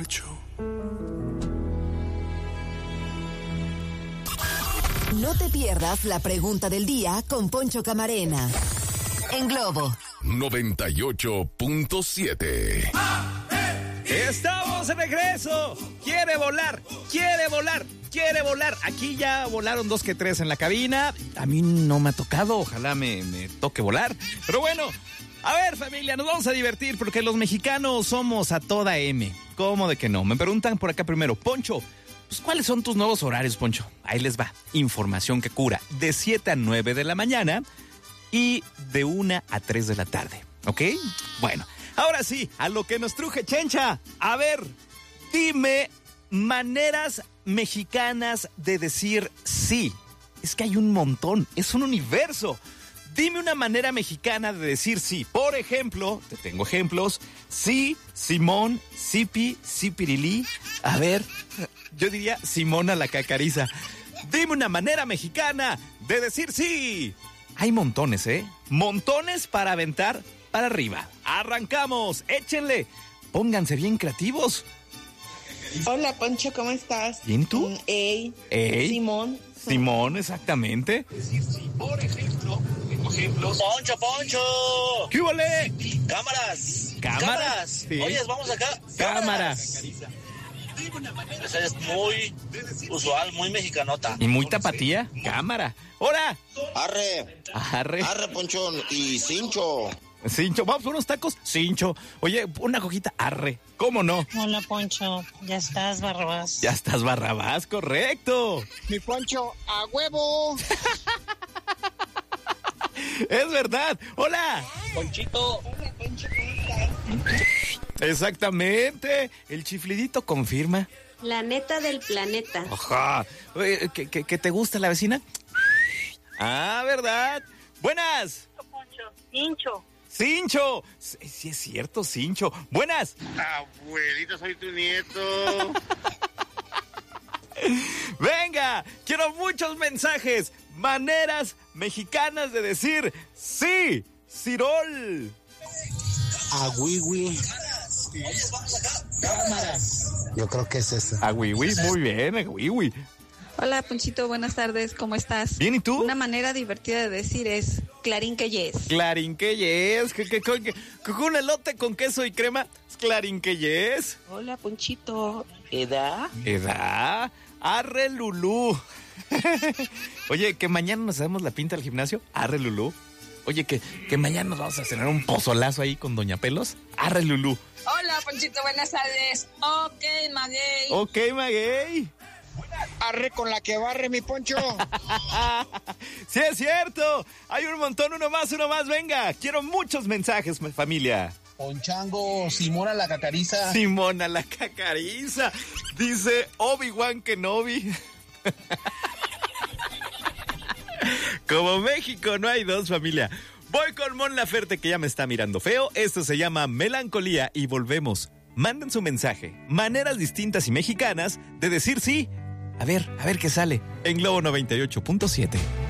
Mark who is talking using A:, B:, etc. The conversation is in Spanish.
A: marcho.
B: No te pierdas la pregunta del día con Poncho Camarena. En Globo
C: 98.7.
D: ¡Estamos de regreso! ¡Quiere volar! ¡Quiere volar! ¡Quiere volar! Aquí ya volaron 2 que 3 en la cabina. A mí no me ha tocado, ojalá me toque volar. Pero bueno, a ver familia, nos vamos a divertir porque los mexicanos somos a toda M. ¿Cómo de que no? Me preguntan por acá primero, Poncho, pues ¿cuáles son tus nuevos horarios, Poncho? Ahí les va, información que cura, de 7 a 9 de la mañana y de 1 a 3 de la tarde, ¿ok? Bueno, ahora sí, a lo que nos truje, Chencha. A ver, dime maneras mexicanas de decir sí. Es que hay un montón, es un universo. Dime una manera mexicana de decir sí. Por ejemplo, te tengo ejemplos. Sí, Simón, Sipi, Sipirilí. A ver, yo diría Simón a la cacariza. Dime una manera mexicana de decir sí. Hay montones, ¿eh? Montones para aventar para arriba. Arrancamos, échenle. Pónganse bien creativos.
E: Hola, Poncho, ¿cómo estás?
D: ¿Bien tú?
E: Ey. Simón.
D: Simón, exactamente.
F: Por ejemplo, Poncho.
D: ¿Qué huele?
F: Cámaras.
D: Sí.
F: Oye, vamos acá.
D: Cámara.
F: Esa es muy usual, muy mexicanota.
D: Y muy tapatía. Cámara. ¡Hola!
G: Arre, Poncho y Cincho.
D: Cincho, vamos por unos tacos. Cincho. Oye, una cojita. Arre. ¿Cómo no?
H: Hola, Poncho. Ya estás, Barrabás.
D: Ya estás, Barrabás, correcto.
I: Mi Poncho, a huevo.
D: Es verdad. Hola.
F: Ponchito.
I: Hola, Poncho, ¿cómo estás?
D: Exactamente. El chiflidito confirma.
J: La neta del planeta.
D: Ajá. Oye, ¿que te gusta la vecina? Ah, ¿verdad? Buenas. Cincho. Sí es cierto, Cincho. Buenas.
G: Abuelita, soy tu nieto.
D: Venga, quiero muchos mensajes. Maneras mexicanas de decir sí. Cirol.
I: Agüiwi. Yo creo que es esa.
D: Agüiwi, muy bien, agüiwi.
K: Hola, Ponchito, buenas tardes, ¿cómo estás?
D: Bien, ¿y tú?
K: Una manera divertida de decir es clarín que yes.
D: Clarín que yes, que un elote con queso y crema, clarín que yes.
E: Hola, Ponchito. ¿Edad?
D: Arre Lulú. Oye, que mañana nos hacemos la pinta al gimnasio, arre Lulú. Oye, que mañana nos vamos a cenar un pozolazo ahí con Doña Pelos, arre Lulú.
H: Hola, Ponchito, buenas tardes. Ok, Maguey.
D: Ok, Maguey.
I: Arre con la que barre, mi Poncho.
D: Sí, es cierto. Hay un montón, uno más, venga. Quiero muchos mensajes, familia.
I: Ponchango, Simón a la cacariza.
D: Simón a la cacariza. Dice Obi-Wan Kenobi. Como México no hay dos, familia. Voy con Mon Laferte, que ya me está mirando feo. Esto se llama Melancolía y volvemos. Manden su mensaje. Maneras distintas y mexicanas de decir sí. A ver qué sale en Globo 98.7.